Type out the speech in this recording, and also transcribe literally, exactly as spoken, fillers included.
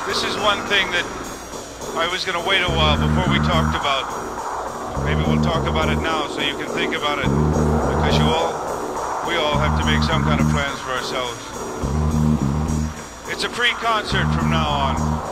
This is one thing that I was going to wait a while before we talked about. Maybe we'll talk about it now so you can think about it. Because you all, we all have to make some kind of plans for ourselves. It's a free concert from now on.